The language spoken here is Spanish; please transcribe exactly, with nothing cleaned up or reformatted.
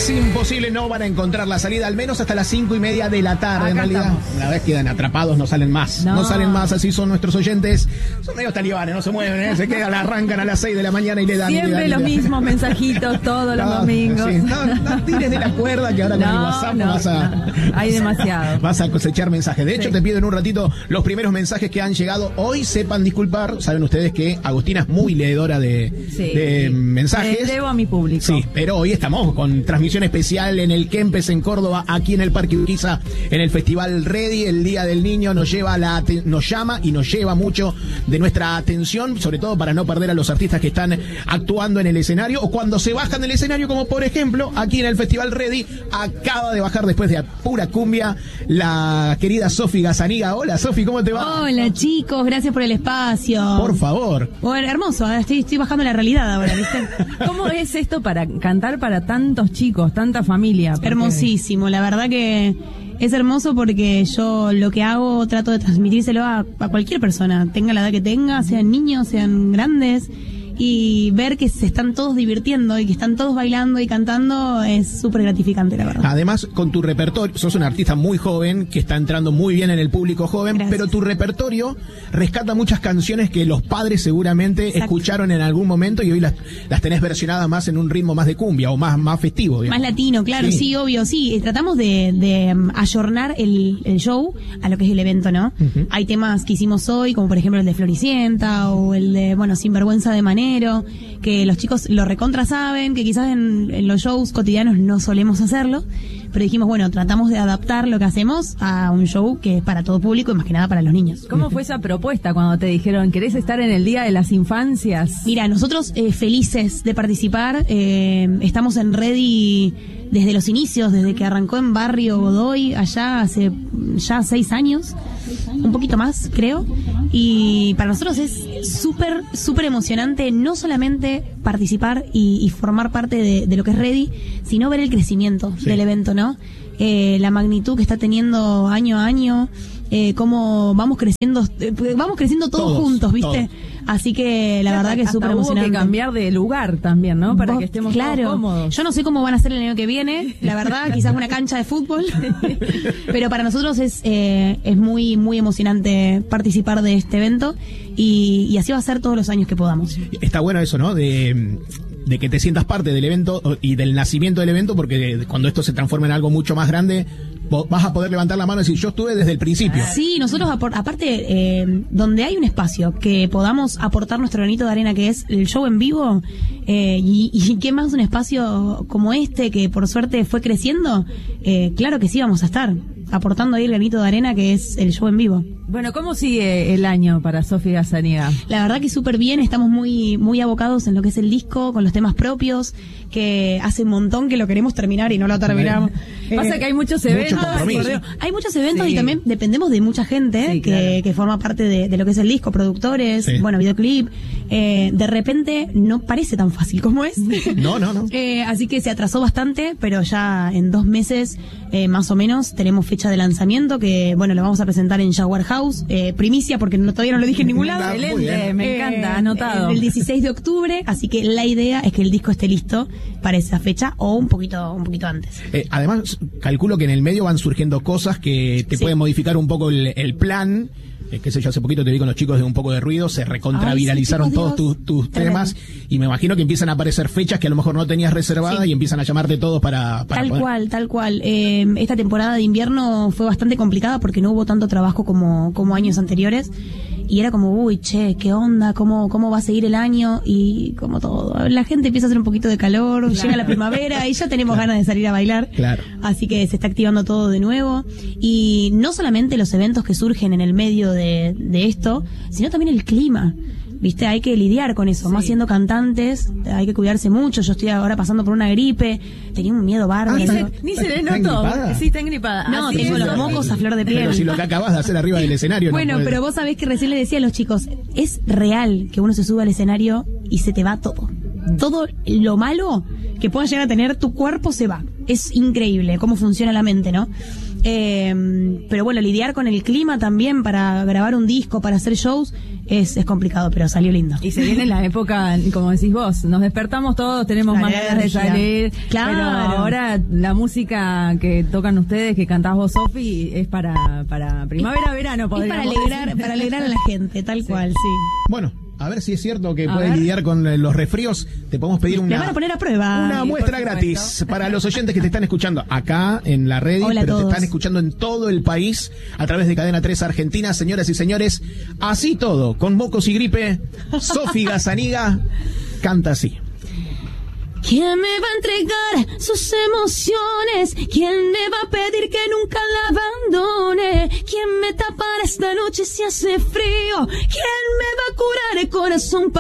Es imposible, no van a encontrar la salida, al menos hasta las cinco y media de la tarde. Acá en realidad, estamos. Una vez quedan atrapados, no salen más. No. no salen más, así son nuestros oyentes. Son medio talibanes, no se mueven, ¿eh? Se quedan, arrancan a las seis de la mañana y le dan. Siempre le dan, los le dan. mismos mensajitos todos los no, domingos. Sí. No, no tires de la cuerda que ahora no, con el WhatsApp no, vas a. No. Hay demasiado. Vas a cosechar mensajes. De hecho, sí. te pido en un ratito los primeros mensajes que han llegado hoy. Sepan disculpar. Saben ustedes que Agustina es muy leedora de, sí. de mensajes. Les debo a mi público. Sí, pero hoy estamos con transmisión especial en el Kempes en Córdoba, aquí en el Parque Urquiza, en el Festival Ready. El Día del Niño nos lleva la nos llama y nos lleva mucho de nuestra atención, sobre todo para no perder a los artistas que están actuando en el escenario o cuando se bajan del escenario, como por ejemplo aquí en el Festival Ready acaba de bajar después de pura cumbia la querida Sofi Gazaniga. Hola Sofi, ¿cómo te va? Hola chicos, gracias por el espacio. Por favor. Bueno, hermoso, estoy, estoy bajando la realidad ahora, ¿viste? ¿Cómo es esto para cantar para tantos chicos, tanta familia? Porque... Hermosísimo, la verdad que es hermoso porque yo lo que hago trato de transmitírselo a, a cualquier persona, tenga la edad que tenga, sean niños, sean grandes, y ver que se están todos divirtiendo y que están todos bailando y cantando es súper gratificante, la verdad. Además, con tu repertorio, sos una artista muy joven, que está entrando muy bien en el público joven, Gracias. Pero tu repertorio rescata muchas canciones que los padres seguramente Exacto. escucharon en algún momento y hoy las, las tenés versionadas más en un ritmo más de cumbia o más, más festivo, digamos. Más latino, claro, sí, sí obvio, sí. Tratamos de, de um, ayornar el, el show a lo que es el evento, ¿no? Uh-huh. Hay temas que hicimos hoy, como por ejemplo el de Floricienta o el de, bueno, Sinvergüenza de Manera, que los chicos lo recontra saben, que quizás en, en los shows cotidianos no solemos hacerlo, pero dijimos, bueno, tratamos de adaptar lo que hacemos a un show que es para todo público y más que nada para los niños. ¿Cómo fue esa propuesta cuando te dijeron, ¿querés estar en el Día de las Infancias? Mira, nosotros eh, felices de participar, eh, estamos en Ready desde los inicios, desde que arrancó en Barrio Godoy, allá hace ya seis años, un poquito más, creo, y para nosotros es súper, súper emocionante no solamente participar y, y formar parte de, de lo que es Ready, sino ver el crecimiento sí. del evento, ¿no? Eh, la magnitud que está teniendo año a año, eh, cómo vamos creciendo, eh, vamos creciendo todos, todos juntos, ¿viste? Todos. Así que la claro, verdad que es súper emocionante. Hubo que cambiar de lugar también, ¿no? Para Vos, que estemos claro, todos cómodos. Yo no sé cómo van a ser el año que viene, la verdad, quizás una cancha de fútbol, pero para nosotros es eh, es muy muy emocionante participar de este evento y, y así va a ser todos los años que podamos. Está bueno eso, ¿no? De... de que te sientas parte del evento y del nacimiento del evento, porque cuando esto se transforma en algo mucho más grande, vas a poder levantar la mano y decir, yo estuve desde el principio. Sí, nosotros, aparte, eh, donde hay un espacio que podamos aportar nuestro granito de arena, que es el show en vivo, eh, y, y qué más un espacio como este, que por suerte fue creciendo, eh, claro que sí vamos a estar aportando ahí el granito de arena, que es el show en vivo. Bueno, ¿cómo sigue el año para Sofi Gazaniga? La verdad que súper bien, estamos muy muy abocados en lo que es el disco, con los temas propios, que hace un montón que lo queremos terminar y no lo terminamos. Eh, Pasa que hay muchos eventos. Mucho hay muchos eventos sí. y también dependemos de mucha gente sí, que, claro. que forma parte de, de lo que es el disco, productores, sí. bueno, videoclip. Eh, de repente no parece tan fácil como es. No, no, no. Eh, así que se atrasó bastante, pero ya en dos meses eh, más o menos tenemos fecha de lanzamiento que, bueno, lo vamos a presentar en Jaguar House, eh, primicia porque no, todavía no lo dije en ningún lado. Excelente, me encanta, anotado. El dieciséis de octubre, así que la idea es que el disco esté listo para esa fecha o un poquito un poquito antes. Eh, además, calculo que en el medio van surgiendo cosas que te sí. pueden modificar un poco el, el plan. Eh, qué sé yo, hace poquito te vi con los chicos de Un Poco de Ruido, se recontraviralizaron sí, todos tus, tus temas y me imagino que empiezan a aparecer fechas que a lo mejor no tenías reservadas sí. y empiezan a llamarte todos para, para tal poder... cual, tal cual. Eh, esta temporada de invierno fue bastante complicada porque no hubo tanto trabajo como, como años anteriores y era como, uy, che, ¿qué onda? ¿Cómo, cómo va a seguir el año? Y como todo, la gente empieza a hacer un poquito de calor, claro. llega la primavera y ya tenemos claro. ganas de salir a bailar. Claro. Así que se está activando todo de nuevo y no solamente los eventos que surgen en el medio de De, de esto, sino también el clima. ¿Viste? Hay que lidiar con eso, sí. más siendo cantantes, hay que cuidarse mucho. Yo estoy ahora pasando por una gripe, tenía un miedo bárbaro. Ah, ni se le notó. Sí, está engripada. No, Así tengo es. los mocos a flor de piel. Pero si lo que acabas de hacer arriba del escenario. Bueno, no pero vos sabés que recién le decía a los chicos, es real que uno se sube al escenario y se te va todo. Todo lo malo que pueda llegar a tener tu cuerpo se va. Es increíble cómo funciona la mente, ¿no? Eh, pero bueno, lidiar con el clima también para grabar un disco, para hacer shows, es, es complicado, pero salió lindo. Y se viene la época, como decís vos, nos despertamos todos, tenemos más ganas de salir. Claro. Pero ahora la música que tocan ustedes, que cantás vos, Sofi, es para, para primavera, verano, podríamos Es para alegrar, para alegrar a la gente, tal sí. cual, sí. Bueno. A ver si es cierto que a puedes ver. lidiar con los resfríos. Te podemos pedir una, Le van a poner a prueba. una Ay, muestra gratis para los oyentes que te están escuchando acá en la red, Hola pero a te todos. están escuchando en todo el país a través de Cadena tres Argentina. Señoras y señores, así todo, con mocos y gripe, Sofi Gazzaniga canta así. ¿Quién me va a entregar sus emociones? ¿Quién me va a pedir que nunca la abandone? ¿Quién me tapará esta noche si hace frío? ¿Quién me va a curar el corazón?